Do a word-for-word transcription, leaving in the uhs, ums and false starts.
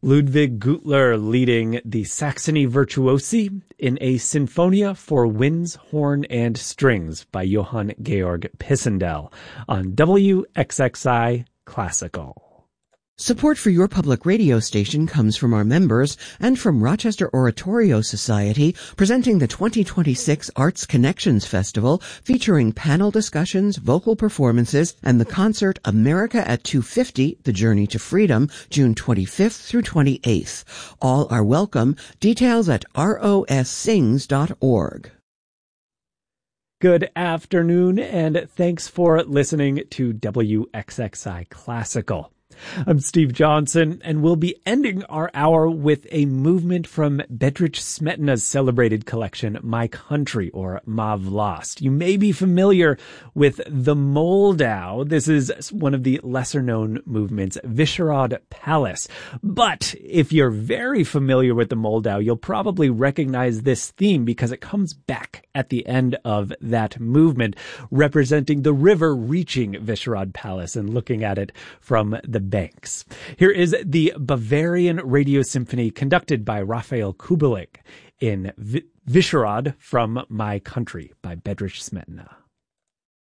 Ludwig Gutler leading the Saxony Virtuosi in a Sinfonia for Winds, Horn, and Strings by Johann Georg Pisendel on W X X I Classical. Support for your public radio station comes from our members and from Rochester Oratorio Society, presenting the twenty twenty-six Arts Connections Festival, featuring panel discussions, vocal performances, and the concert America at two fifty, The Journey to Freedom, June twenty-fifth through twenty-eighth. All are welcome. Details at r o s sings dot org. Good afternoon, and thanks for listening to W X X I Classical. I'm Steve Johnson, and we'll be ending our hour with a movement from Bedřich Smetana's celebrated collection, My Country, or Ma Vlast. You may be familiar with the Moldau. This is one of the lesser-known movements, Vyšehrad Palace. But if you're very familiar with the Moldau, you'll probably recognize this theme because it comes back at the end of that movement, representing the river reaching Vyšehrad Palace and looking at it from the banks. Here is the Bavarian Radio Symphony conducted by Raphael Kubelik in Vyšehrad from My Country by Bedřich Smetana.